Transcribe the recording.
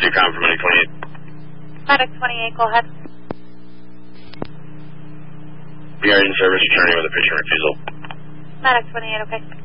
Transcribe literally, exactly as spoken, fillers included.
Decom for Medic twenty-eight. Medic twenty-eight, go ahead. We are in service, returning with a patient refusal. Medic twenty-eight, okay.